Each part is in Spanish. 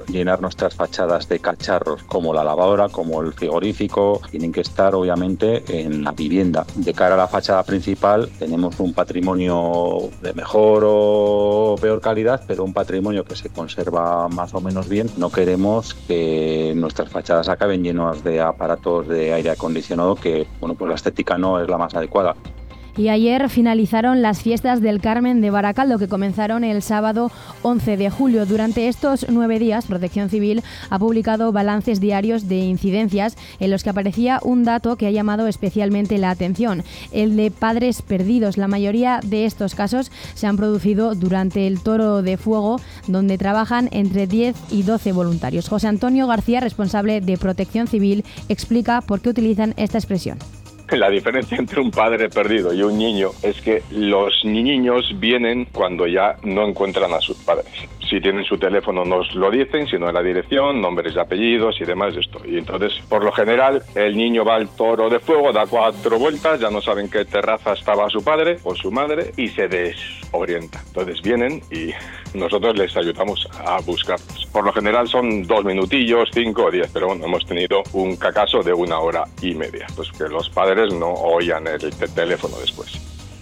llenar nuestras fachadas de cacharros como la lavadora, como el frigorífico, tienen que estar obviamente en la vivienda. De cara a la fachada principal tenemos un patrimonio de mejor o peor calidad, pero un patrimonio que se conserva más o menos bien. No queremos que nuestras fachadas acaben llenas de aparatos de aire acondicionado que, bueno, pues la estética no es la más adecuada. Y ayer finalizaron las fiestas del Carmen de Baracaldo, que comenzaron el sábado 11 de julio. Durante estos 9 días, Protección Civil ha publicado balances diarios de incidencias en los que aparecía un dato que ha llamado especialmente la atención, el de padres perdidos. La mayoría de estos casos se han producido durante el Toro de Fuego, donde trabajan entre 10 y 12 voluntarios. José Antonio García, responsable de Protección Civil, explica por qué utilizan esta expresión. La diferencia entre un padre perdido y un niño es que los niños vienen cuando ya no encuentran a sus padres. Si tienen su teléfono nos lo dicen, si no la dirección, nombres y apellidos y demás esto. Y entonces, por lo general, el niño va al Toro de Fuego, da 4 vueltas, ya no saben qué terraza estaba su padre o su madre y se desorienta. Entonces vienen y nosotros les ayudamos a buscarlos. Por lo general son 2 minutillos, 5 o 10, pero bueno, hemos tenido un cacazo de 1 hora y media, pues que los padres no oían el teléfono después.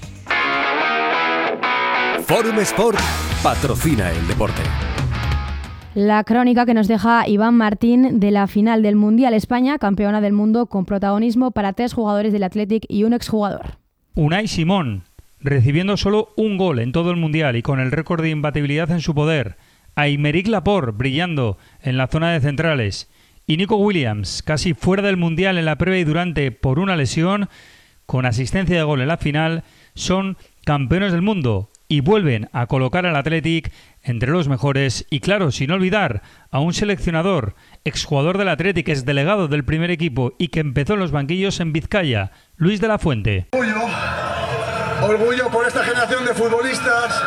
Forum Sport patrocina el deporte. La crónica que nos deja Iván Martín de la final del Mundial. España, campeona del mundo, con protagonismo para 3 jugadores del Athletic y un exjugador. Unai Simón, recibiendo solo un gol en todo el Mundial y con el récord de imbatibilidad en su poder. Aymeric Laporte, brillando en la zona de centrales. Y Nico Williams, casi fuera del Mundial en la previa y durante por una lesión, con asistencia de gol en la final, son campeones del mundo y vuelven a colocar al Athletic entre los mejores. Y claro, sin olvidar a un seleccionador, exjugador del Athletic, exdelegado del primer equipo y que empezó en los banquillos en Vizcaya, Luis de la Fuente. Orgullo por esta generación de futbolistas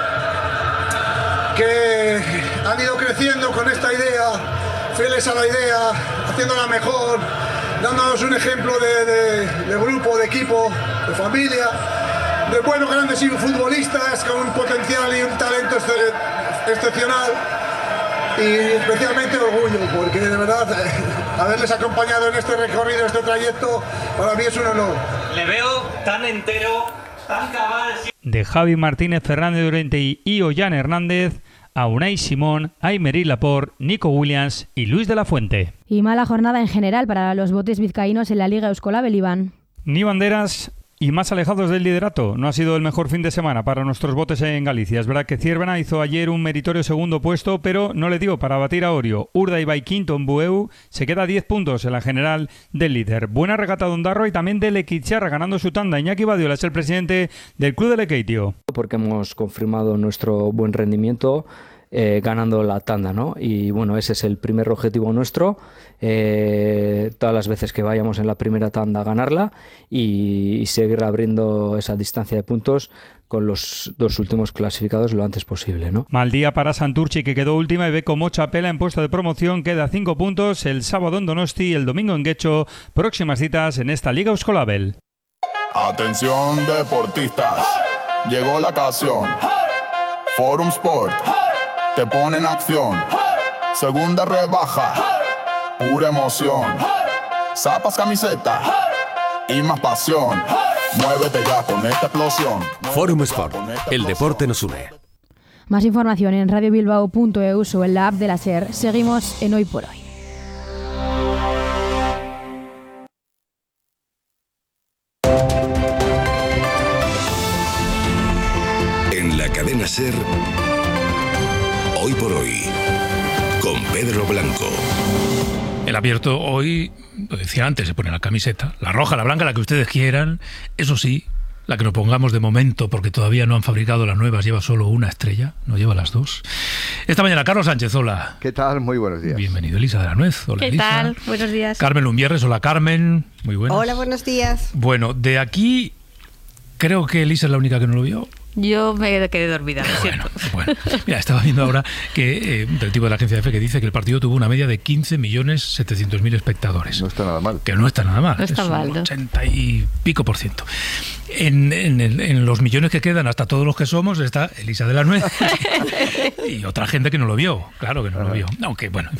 que han ido creciendo con esta idea, fieles a la idea, haciéndola mejor, dándonos un ejemplo de grupo, de equipo, de familia, de buenos grandes futbolistas con un potencial y un talento excepcional. Y especialmente orgullo, porque de verdad haberles acompañado en este recorrido, este trayecto, para mí es un honor. Le veo tan entero, tan cabal. De Javi Martínez, Fernández Llorente y Ollán Hernández, a Unai Simón, Aymeric Laporte, Nico Williams y Luis de la Fuente. Y mala jornada en general para los botes vizcaínos en la Liga Euskolabel, Iván. Ni banderas y más alejados del liderato. No ha sido el mejor fin de semana para nuestros botes en Galicia. Es verdad que Ciervena hizo ayer un meritorio segundo puesto, pero no le dio para batir a Orio. Urdaibai quinto en Bueu, se queda a 10 puntos en la general del líder. Buena regata de Ondarroa y también de Lequicharra ganando su tanda. Iñaki Badiola es el presidente del club de Lequeitio. Porque hemos confirmado nuestro buen rendimiento ganando la tanda, ¿no? Y bueno, ese es el primer objetivo nuestro, todas las veces que vayamos en la primera tanda ganarla y seguir abriendo esa distancia de puntos con los 2 últimos clasificados lo antes posible, ¿no? Mal día para Santurchi, que quedó última y ve como Chapela en puesto de promoción, queda 5 puntos el sábado en Donosti y el domingo en Guecho. Próximas citas en esta Liga Euskolabel. Atención deportistas, llegó la ocasión. Forum Sport te pone en acción. Segunda rebaja, pura emoción. Zapas, camiseta y más pasión. Muévete ya con esta explosión. Forum Sport, el deporte nos une. Más información en radiobilbao.eus o en la app de la SER. Seguimos en Hoy por Hoy. En la cadena SER, Hoy por Hoy, con Pedro Blanco. El abierto hoy, lo decía antes, se pone la camiseta, la roja, la blanca, la que ustedes quieran. Eso sí, la que nos pongamos de momento, porque todavía no han fabricado las nuevas, lleva solo una estrella, no lleva las 2. Esta mañana, Carlos Sánchez, hola. ¿Qué tal? Muy buenos días. Bienvenido, Elisa de la Nuez. Hola, ¿Qué Elisa. tal? Buenos días. Carmen Lumbierres, hola, Carmen. Muy buenas. Hola, buenos días. Bueno, de aquí, creo que Elisa es la única que no lo vio. Yo me quedé dormida, lo siento. Bueno, mira, estaba viendo ahora que del tipo de la agencia EFE que dice que el partido tuvo una media de 15.700.000 espectadores. No está nada mal. Que no está nada mal. No está mal, ¿no? 80 y pico %. En los millones que quedan, hasta todos los que somos, está Elisa de la Nuez y otra gente que no lo vio. Claro que no lo vio. Aunque, bueno,